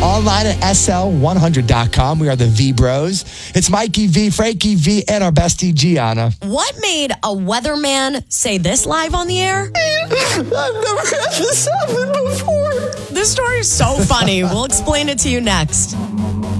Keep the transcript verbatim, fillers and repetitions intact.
online at S L one hundred dot com. We are the V Bros. It's Mikey V, Frankie V, and our bestie Gianna. What made a weatherman say this live on the air? I've never had this happen before. This story is so funny. We'll explain it to you next.